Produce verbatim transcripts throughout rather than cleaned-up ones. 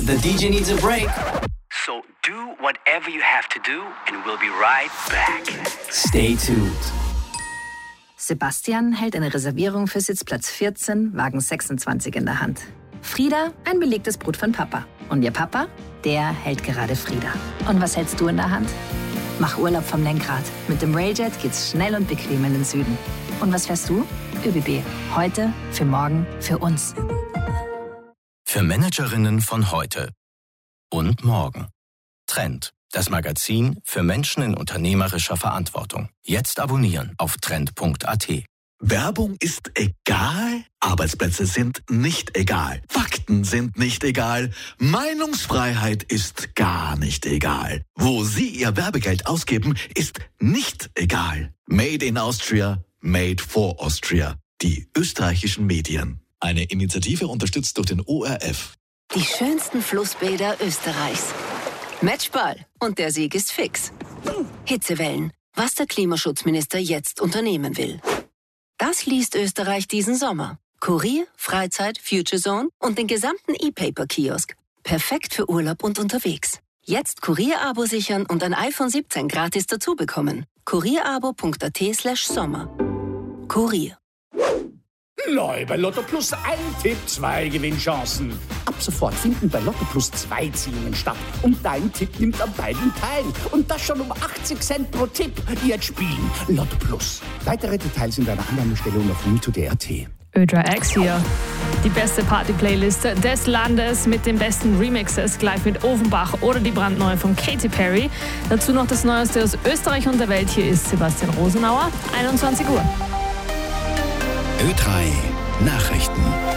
The D J needs a break. So do whatever you have to do and we'll be right back. Stay tuned. Sebastian hält eine Reservierung für Sitzplatz vierzehn, Wagen sechsundzwanzig in der Hand. Frieda ein belegtes Brot von Papa. Und ihr Papa, der hält gerade Frieda. Und was hältst du in der Hand? Mach Urlaub vom Lenkrad. Mit dem Railjet geht's schnell und bequem in den Süden. Und was fährst du? ÖBB. Heute, für morgen, für uns. Für Managerinnen von heute und morgen. Trend, das Magazin für Menschen in unternehmerischer Verantwortung. Jetzt abonnieren auf trend punkt a t. Werbung ist egal, Arbeitsplätze sind nicht egal, Fakten sind nicht egal, Meinungsfreiheit ist gar nicht egal. Wo Sie Ihr Werbegeld ausgeben, ist nicht egal. Made in Austria, made for Austria. Die österreichischen Medien. Eine Initiative unterstützt durch den O R F. Die schönsten Flussbäder Österreichs. Matchball. Und der Sieg ist fix. Hitzewellen. Was der Klimaschutzminister jetzt unternehmen will. Das liest Österreich diesen Sommer. Kurier, Freizeit, Future Zone und den gesamten E-Paper-Kiosk. Perfekt für Urlaub und unterwegs. Jetzt Kurier-Abo sichern und ein iPhone siebzehn gratis dazu bekommen. kurierabo punkt a t slash sommer. Kurier. Neu bei Lotto Plus ein Tipp, zwei Gewinnchancen. Ab sofort finden bei Lotto Plus zwei Ziehungen statt. Und dein Tipp nimmt an beiden teil. Und das schon um achtzig Cent pro Tipp. Jetzt spielen Lotto Plus. Weitere Details in deiner Annahmestelle und auf Mito punkt at. Ö drei X hier. Die beste Party-Playlist des Landes mit den besten Remixes, gleich mit Offenbach oder die brandneue von Katy Perry. Dazu noch das Neueste aus Österreich und der Welt. Hier ist Sebastian Rosenauer, einundzwanzig Uhr. Ö drei Nachrichten.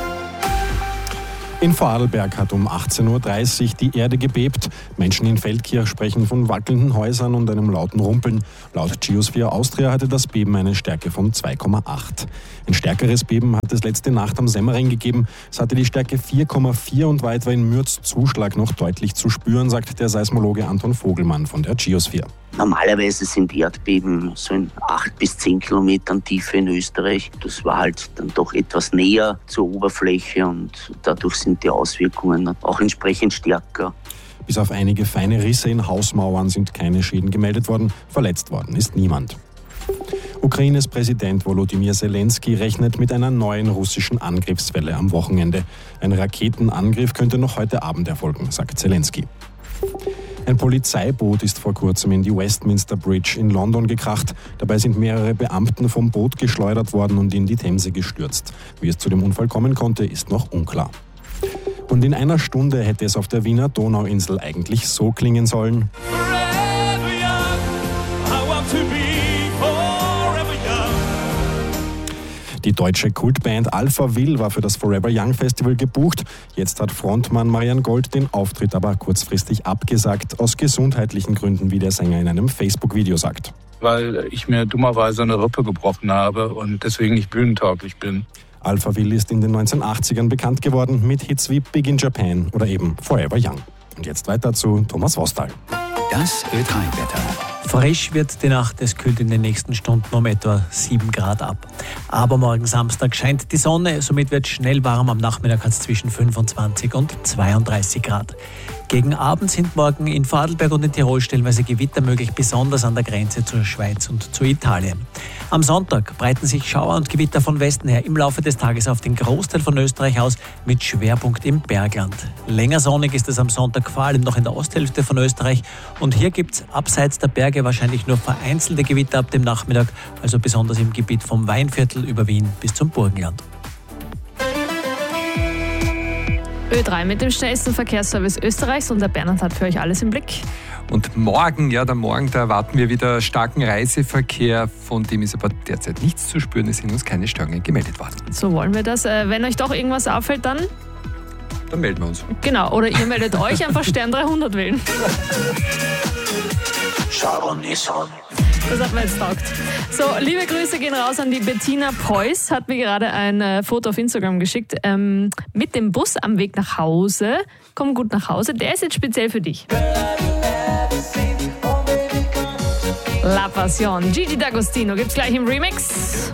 In Vorarlberg hat um achtzehn Uhr dreißig die Erde gebebt. Menschen in Feldkirch sprechen von wackelnden Häusern und einem lauten Rumpeln. Laut Geosphere Austria hatte das Beben eine Stärke von zwei Komma acht. Ein stärkeres Beben hat es letzte Nacht am Semmering gegeben. Es hatte die Stärke vier Komma vier und war etwa in Mürz Zuschlag noch deutlich zu spüren, sagt der Seismologe Anton Vogelmann von der Geosphere. Normalerweise sind Erdbeben so in acht bis zehn Kilometern Tiefe in Österreich. Das war halt dann doch etwas näher zur Oberfläche und dadurch sind die Auswirkungen auch entsprechend stärker. Bis auf einige feine Risse in Hausmauern sind keine Schäden gemeldet worden. Verletzt worden ist niemand. Ukraines Präsident Volodymyr Zelensky rechnet mit einer neuen russischen Angriffswelle am Wochenende. Ein Raketenangriff könnte noch heute Abend erfolgen, sagt Zelensky. Ein Polizeiboot ist vor kurzem in die Westminster Bridge in London gekracht. Dabei sind mehrere Beamten vom Boot geschleudert worden und in die Themse gestürzt. Wie es zu dem Unfall kommen konnte, ist noch unklar. Und in einer Stunde hätte es auf der Wiener Donauinsel eigentlich so klingen sollen. Die deutsche Kultband Alpha Will war für das Forever Young Festival gebucht. Jetzt hat Frontmann Marian Gold den Auftritt aber kurzfristig abgesagt, aus gesundheitlichen Gründen, wie der Sänger in einem Facebook-Video sagt. Weil ich mir dummerweise eine Rippe gebrochen habe und deswegen nicht bühnentauglich bin. Alpha Will ist in den neunzehnhundertachtzigern bekannt geworden mit Hits wie Big in Japan oder eben Forever Young. Und jetzt weiter zu Thomas Wostal. Das Ö drei Wetter. Frisch wird die Nacht, es kühlt in den nächsten Stunden um etwa sieben Grad ab. Aber morgen Samstag scheint die Sonne, somit wird schnell warm. Am Nachmittag hat es zwischen fünfundzwanzig und zweiunddreißig Grad. Gegen Abend sind morgen in Vorarlberg und in Tirol stellenweise Gewitter möglich, besonders an der Grenze zur Schweiz und zu Italien. Am Sonntag breiten sich Schauer und Gewitter von Westen her im Laufe des Tages auf den Großteil von Österreich aus, mit Schwerpunkt im Bergland. Länger sonnig ist es am Sonntag vor allem noch in der Osthälfte von Österreich und hier gibt es abseits der Berge wahrscheinlich nur vereinzelte Gewitter ab dem Nachmittag, also besonders im Gebiet vom Weinviertel über Wien bis zum Burgenland. Ö drei mit dem schnellsten Verkehrsservice Österreichs und der Bernhard hat für euch alles im Blick. Und morgen, ja, der Morgen, da erwarten wir wieder starken Reiseverkehr, von dem ist aber derzeit nichts zu spüren, es sind uns keine Störungen gemeldet worden. So wollen wir das. Wenn euch doch irgendwas auffällt, dann... Dann melden wir uns. Genau, oder ihr meldet euch, einfach Stern dreihundert wählen. Das hat mir jetzt taugt. So, liebe Grüße gehen raus an die Bettina Preuß, hat mir gerade ein äh, Foto auf Instagram geschickt, ähm, mit dem Bus am Weg nach Hause. Komm gut nach Hause, der ist jetzt speziell für dich. La Passion, Gigi D'Agostino gibt's gleich im Remix.